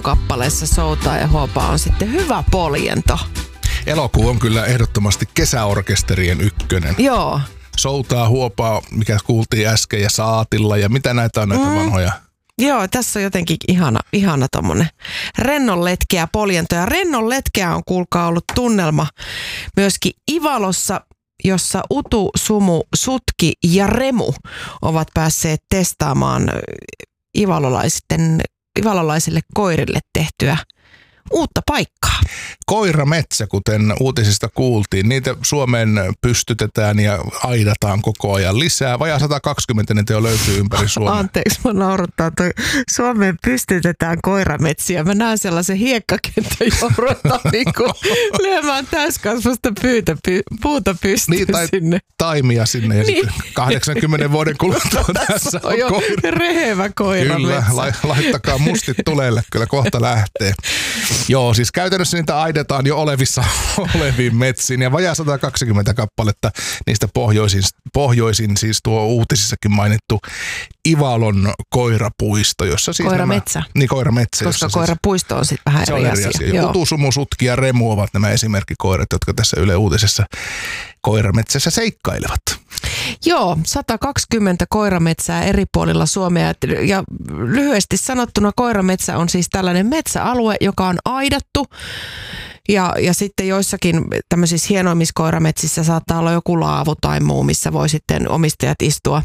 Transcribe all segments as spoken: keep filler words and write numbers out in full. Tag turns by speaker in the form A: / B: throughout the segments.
A: Elokuun kappaleessa Soutaa ja Huopaa on sitten hyvä poljento.
B: Elokuu on kyllä ehdottomasti kesäorkesterien ykkönen.
A: Joo.
B: Soutaa, Huopaa, mikä kuultiin äsken, ja Saatilla, ja mitä näitä on näitä mm. vanhoja?
A: Joo, tässä on jotenkin ihana, ihana tommonen rennon letkeä poljento. Ja rennon letkeä on kuulkaa ollut tunnelma myöskin Ivalossa, jossa Utu, Sumu, Sutki ja Remu ovat päässeet testaamaan ivalolaisten, ivalolaisille koirille tehtyä uutta paikkaa.
B: Koirametsä, kuten uutisista kuultiin, niitä Suomeen pystytetään ja aidataan koko ajan lisää. Vajaa sata kaksikymmentä niitä jo löytyy ympäri Suomea.
A: Anteeksi, mä naurattaa. Toi Suomeen pystytetään koirametsiä. Mä näen sellaisen hiekkakentän, johon ruvetaan niinku lyömään täyskasvasta pyytä, py, puuta pystyyn
B: niin, tai
A: sinne.
B: taimia sinne ja niin. Sitten kahdeksankymmenen vuoden kuluttua tässä on, on koira.
A: Rehevä koirametsä.
B: Kyllä, la, laittakaa mustit tulelle, kyllä kohta lähtee. Joo, siis käytännössä niitä aidetaan jo olevissa oleviin metsiin ja vajaa sata kaksikymmentä kappaletta niistä pohjoisin, pohjoisin siis tuo uutisissakin mainittu Ivalon koirapuisto, jossa siis
A: koirametsä.
B: Nämä, niin koirametsä.
A: Koska koirapuisto on sitten vähän eri, eri asia. asia.
B: Utu, Sumu, Sutki ja Remu ovat nämä esimerkkikoirat, jotka tässä Yle Uutisessa koirametsässä seikkailevat.
A: Joo, sata kaksikymmentä koirametsää eri puolilla Suomea. Ja lyhyesti sanottuna koirametsä on siis tällainen metsäalue, joka on aidattu. Ja, ja sitten joissakin tämmöisissä hienoimmissa koirametsissä saattaa olla joku laavu tai muu, missä voi sitten omistajat istua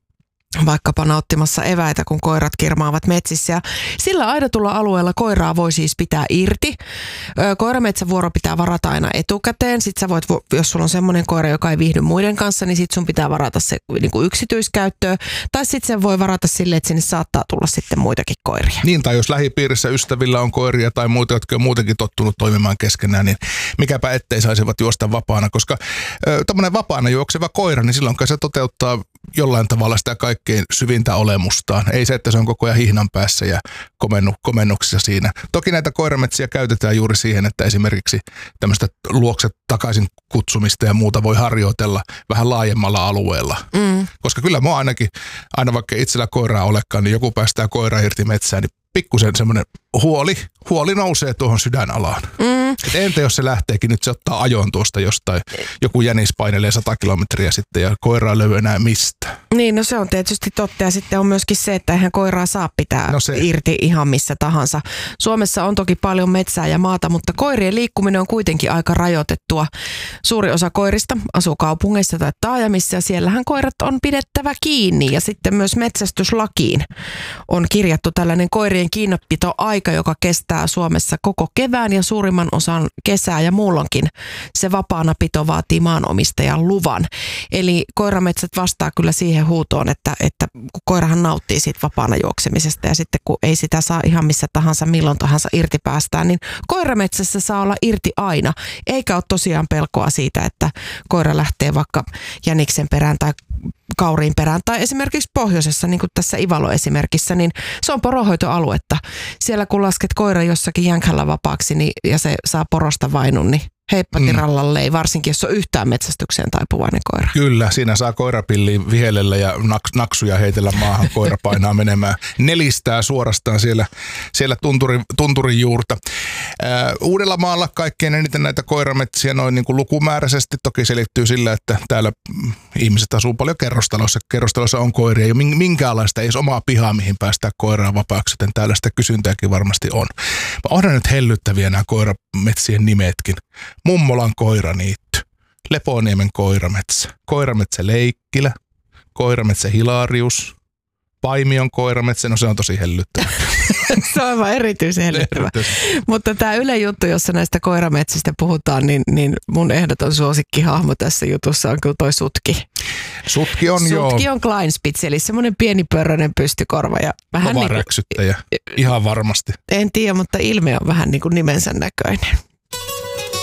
A: vaikkapa nauttimassa eväitä, kun koirat kirmaavat metsissä. Ja sillä aidatulla alueella koiraa voi siis pitää irti. Koirametsävuoro pitää varata aina etukäteen. Sitten sä voit, jos sulla on semmoinen koira, joka ei viihdy muiden kanssa, niin sit sun pitää varata se niin kuin yksityiskäyttöön. Tai sitten sen voi varata silleen, että sinne saattaa tulla sitten muitakin koiria.
B: Niin, tai jos lähipiirissä ystävillä on koiria tai muita, jotka on muutenkin tottunut toimimaan keskenään, niin mikäpä ettei saisivat juosta vapaana. Koska tämmöinen vapaana juokseva koira, niin silloin se toteuttaa jollain tavalla sitä kaikkein syvintä olemustaan. Ei se, että se on koko ajan hihnan päässä ja komennu, komennuksissa siinä. Toki näitä koirametsiä käytetään juuri siihen, että esimerkiksi tämmöistä luokset takaisin kutsumista ja muuta voi harjoitella vähän laajemmalla alueella. Mm. Koska kyllä mä ainakin, aina vaikka itsellä koiraa olekaan, niin joku päästää koiraa irti metsään, niin pikkusen semmoinen huoli, huoli nousee tuohon sydänalaan. Mm. Et entä jos se lähteekin nyt, se ottaa ajon tuosta jostain, joku jänis painelee sata kilometriä sitten ja koiraa löydy enää mistä.
A: Niin, no se on tietysti totta ja sitten on myöskin se, että eihän koiraa saa pitää
B: no se.
A: irti ihan missä tahansa. Suomessa on toki paljon metsää ja maata, mutta koirien liikkuminen on kuitenkin aika rajoitettua. Suuri osa koirista asuu kaupungeissa tai taajamissa ja siellähän koirat on pidettävä kiinni ja sitten myös metsästyslakiin on kirjattu tällainen koirien kiinnopito-aika, joka kestää Suomessa koko kevään ja suurimman osan kesää ja muulloinkin se vapaana pito vaatii maanomistajan luvan. Eli koirametsät vastaa kyllä siihen huutoon, että, että koirahan nauttii siitä vapaana juoksemisesta ja sitten kun ei sitä saa ihan missä tahansa milloin tahansa irti päästään, niin koirametsässä saa olla irti aina. Eikä ole tosiaan pelkoa siitä, että koira lähtee vaikka jäniksen perään tai kauriin perään tai esimerkiksi pohjoisessa, niin kuin tässä Ivalo-esimerkissä, niin se on poronhoitoaluetta. Siellä kun lasket koira jossakin jänkällä vapaaksi niin, ja se saa porosta vainun, niin heippa tirallallei, mm. varsinkin jos on yhtään metsästykseen taipuvainen koira.
B: Kyllä, siinä saa koirapilliin vihellellä ja naks, naksuja heitellä maahan, koira painaa menemään. Nelistää suorastaan siellä, siellä tunturin, tunturin juurta. Ää, Uudellamaalla kaikkein eniten näitä koirametsiä noin niin kuin lukumääräisesti. Toki selittyy sillä, että täällä ihmiset asuu paljon kerrostalossa. Kerrostalossa on koiria ja minkäänlaista ei edes omaa pihaa, mihin päästää koiraa vapaaksi, joten täällä sitä kysyntääkin varmasti on. Mä onhan nyt hellyttäviä nämä koirametsien nimetkin. Mummolan koiraniitty, Leponiemen koirametsä, koirametsä Leikkilä, koirametsä Hilarius, Paimion koirametsä, no se on tosi hellyttävä.
A: Se on aivan erityisen hellyttävä. Mutta tämä Yle juttu, jossa näistä koirametsistä puhutaan, niin, niin mun ehdoton suosikkihahmo tässä jutussa on kyllä toi Sutki.
B: Sutki on joo.
A: Sutki on Kleinspitz, eli semmoinen pieni pörröinen pystykorva. Ja vähän
B: kova
A: niin
B: räksyttäjä, ihan varmasti.
A: En tiedä, mutta ilme on vähän niin kuin nimensä näköinen.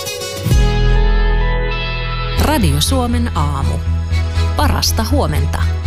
C: Radio Suomen aamu. Parasta huomenta.